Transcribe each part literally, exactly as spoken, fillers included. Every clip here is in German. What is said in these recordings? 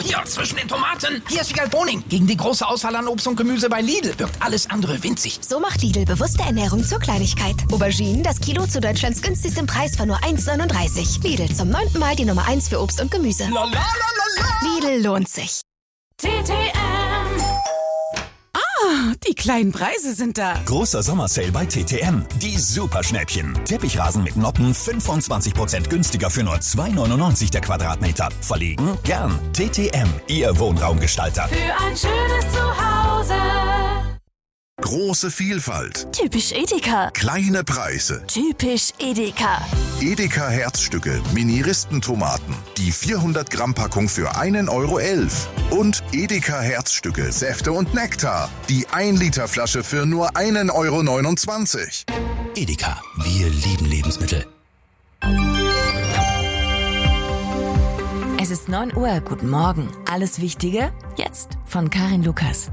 hier, zwischen den Tomaten. Hier ist Wiegald Boning. Gegen die große Auswahl an Obst und Gemüse bei Lidl wirkt alles andere winzig. So macht Lidl bewusste Ernährung zur Kleinigkeit. Auberginen, das Kilo zu Deutschlands günstigstem Preis von nur eins Komma neununddreißig. Lidl, zum neunten Mal die Nummer eins für Obst und Gemüse. La, la, la, la, la. Lidl lohnt sich. T T M. Ah, die kleinen Preise sind da. Großer Sommersale bei T T M. Die Superschnäppchen. Teppichrasen mit Noppen fünfundzwanzig Prozent günstiger für nur zwei Euro neunundneunzig der Quadratmeter. Verlegen? Gern. T T M, Ihr Wohnraumgestalter. Für ein schönes Zuhause. Große Vielfalt. Typisch Edeka. Kleine Preise. Typisch Edeka. Edeka Herzstücke, Mini-Ristentomaten. Die vierhundert Gramm Packung für einen Euro elf. Und Edeka Herzstücke, Säfte und Nektar. Die ein Liter Flasche für nur einen Euro neunundzwanzig. Edeka, wir lieben Lebensmittel. Es ist neun Uhr, guten Morgen. Alles Wichtige jetzt von Karin Lukas.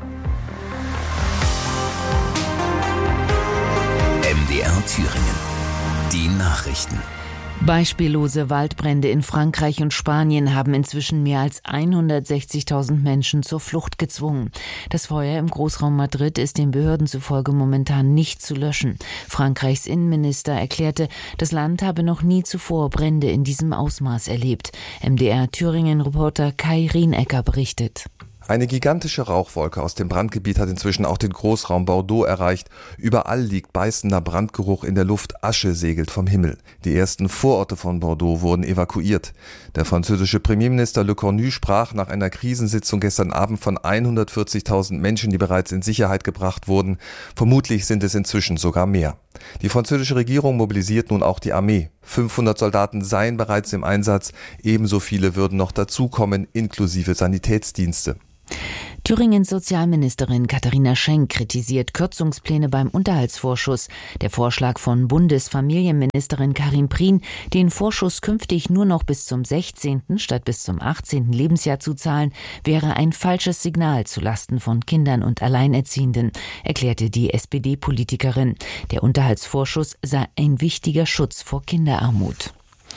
M D R Thüringen. Die Nachrichten. Beispiellose Waldbrände in Frankreich und Spanien haben inzwischen mehr als hundertsechzigtausend Menschen zur Flucht gezwungen. Das Feuer im Großraum Madrid ist den Behörden zufolge momentan nicht zu löschen. Frankreichs Innenminister erklärte, das Land habe noch nie zuvor Brände in diesem Ausmaß erlebt. M D R Thüringen-Reporter Kai Rienecker berichtet. Eine gigantische Rauchwolke aus dem Brandgebiet hat inzwischen auch den Großraum Bordeaux erreicht. Überall liegt beißender Brandgeruch in der Luft, Asche segelt vom Himmel. Die ersten Vororte von Bordeaux wurden evakuiert. Der französische Premierminister Le Cornu sprach nach einer Krisensitzung gestern Abend von hundertvierzigtausend Menschen, die bereits in Sicherheit gebracht wurden. Vermutlich sind es inzwischen sogar mehr. Die französische Regierung mobilisiert nun auch die Armee. fünfhundert Soldaten seien bereits im Einsatz, ebenso viele würden noch dazukommen, inklusive Sanitätsdienste. Thüringens Sozialministerin Katharina Schenk kritisiert Kürzungspläne beim Unterhaltsvorschuss. Der Vorschlag von Bundesfamilienministerin Karin Prien, den Vorschuss künftig nur noch bis zum sechzehnten statt bis zum achtzehnten Lebensjahr zu zahlen, wäre ein falsches Signal zulasten von Kindern und Alleinerziehenden, erklärte die S P D-Politikerin. Der Unterhaltsvorschuss sei ein wichtiger Schutz vor Kinderarmut.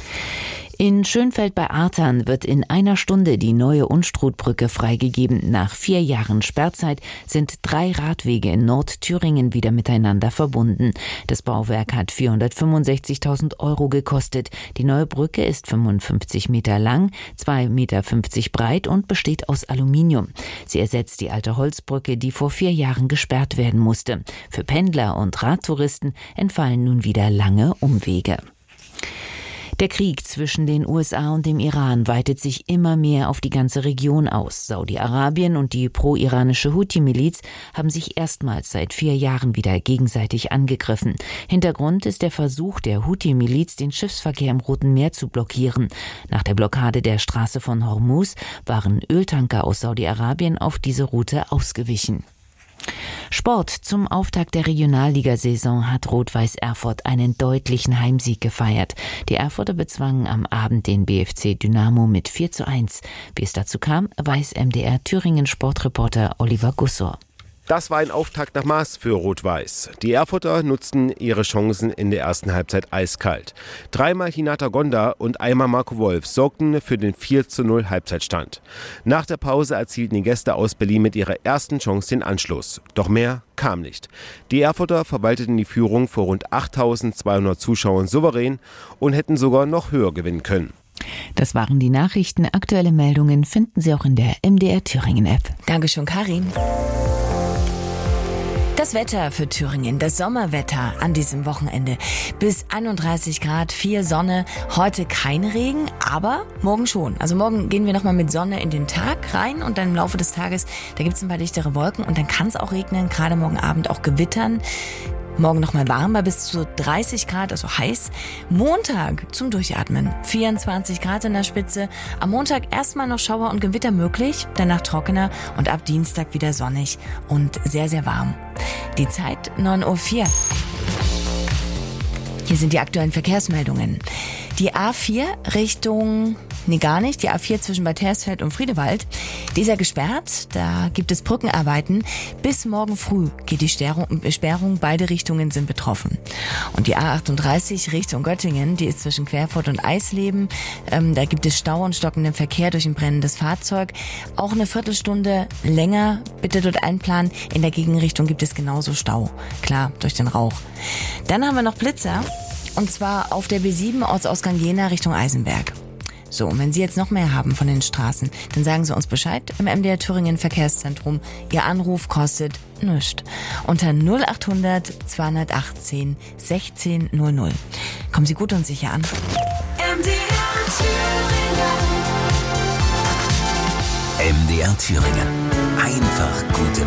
In Schönfeld bei Artern wird in einer Stunde die neue Unstrutbrücke freigegeben. Nach vier Jahren Sperrzeit sind drei Radwege in Nordthüringen wieder miteinander verbunden. Das Bauwerk hat vierhundertfünfundsechzigtausend Euro gekostet. Die neue Brücke ist fünfundfünfzig Meter lang, zwei Meter fünfzig breit und besteht aus Aluminium. Sie ersetzt die alte Holzbrücke, die vor vier Jahren gesperrt werden musste. Für Pendler und Radtouristen entfallen nun wieder lange Umwege. Der Krieg zwischen den U S A und dem Iran weitet sich immer mehr auf die ganze Region aus. Saudi-Arabien und die pro-iranische Houthi-Miliz haben sich erstmals seit vier Jahren wieder gegenseitig angegriffen. Hintergrund ist der Versuch der Houthi-Miliz, den Schiffsverkehr im Roten Meer zu blockieren. Nach der Blockade der Straße von Hormuz waren Öltanker aus Saudi-Arabien auf diese Route ausgewichen. Sport. Zum Auftakt der Regionalligasaison hat Rot-Weiß Erfurt einen deutlichen Heimsieg gefeiert. Die Erfurter bezwangen am Abend den B F C Dynamo mit vier zu eins. Wie es dazu kam, weiß M D R Thüringen Sportreporter Oliver Gussor. Das war ein Auftakt nach Maß für Rot-Weiß. Die Erfurter nutzten ihre Chancen in der ersten Halbzeit eiskalt. Dreimal Hinata Gonda und einmal Marco Wolf sorgten für den vier zu null Halbzeitstand. Nach der Pause erzielten die Gäste aus Berlin mit ihrer ersten Chance den Anschluss. Doch mehr kam nicht. Die Erfurter verwalteten die Führung vor rund achttausendzweihundert Zuschauern souverän und hätten sogar noch höher gewinnen können. Das waren die Nachrichten. Aktuelle Meldungen finden Sie auch in der M D R Thüringen App. Dankeschön, Karin. Das Wetter für Thüringen, das Sommerwetter an diesem Wochenende. Bis einunddreißig Grad, viel Sonne. Heute kein Regen, aber morgen schon. Also morgen gehen wir nochmal mit Sonne in den Tag rein und dann im Laufe des Tages, da gibt es ein paar dichtere Wolken und dann kann es auch regnen, gerade morgen Abend auch gewittern. Morgen nochmal warm bei bis zu dreißig Grad, also heiß. Montag zum Durchatmen, vierundzwanzig Grad in der Spitze. Am Montag erstmal noch Schauer und Gewitter möglich, danach trockener und ab Dienstag wieder sonnig und sehr, sehr warm. Die Zeit neun Uhr vier. Hier sind die aktuellen Verkehrsmeldungen. Die A vier Richtung Nee, gar nicht. Die A vier zwischen Bad Hersfeld und Friedewald, die ist ja gesperrt. Da gibt es Brückenarbeiten. Bis morgen früh geht die Sperrung, Sperrung. Beide Richtungen sind betroffen. Und die A achtunddreißig Richtung Göttingen, die ist zwischen Querfurt und Eisleben. Ähm, da gibt es Stau und stockenden Verkehr durch ein brennendes Fahrzeug. Auch eine Viertelstunde länger bitte dort einplanen. In der Gegenrichtung gibt es genauso Stau. Klar, durch den Rauch. Dann haben wir noch Blitzer. Und zwar auf der B sieben Ortsausgang Jena Richtung Eisenberg. So, und wenn Sie jetzt noch mehr haben von den Straßen, dann sagen Sie uns Bescheid im M D R Thüringen Verkehrszentrum. Ihr Anruf kostet nichts. Unter null achthundert zweihundertachtzehn sechzehn null null. Kommen Sie gut und sicher an. M D R Thüringen. M D R Thüringen. Einfach gute